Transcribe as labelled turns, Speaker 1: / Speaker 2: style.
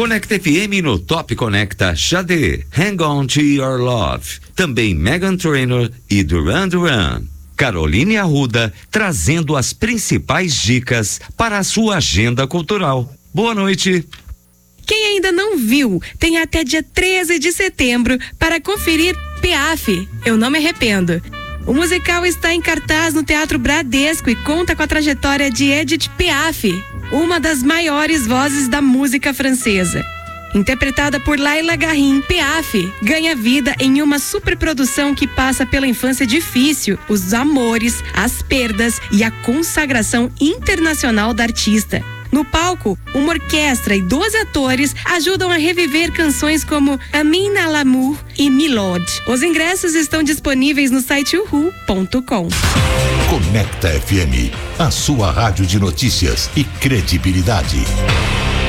Speaker 1: Conecta FM no Top Conecta Xadê, Hang On To Your Love. Também Meghan Trainor e Duran Duran. Caroline Arruda trazendo as principais dicas para a sua agenda cultural. Boa noite.
Speaker 2: Quem ainda não viu, tem até dia 13 de setembro para conferir Piaf, Eu Não Me Arrependo. O musical está em cartaz no Teatro Bradesco e conta com a trajetória de Edith Piaf, uma das maiores vozes da música francesa. Interpretada por Laila Garrin, Piaf ganha vida em uma superprodução que passa pela infância difícil, os amores, as perdas e a consagração internacional da artista. No palco, uma orquestra e 12 atores ajudam a reviver canções como Amin à l'amour e Milord. Os ingressos estão disponíveis no site uhu.com.
Speaker 3: Conecta FM, a sua rádio de notícias e credibilidade.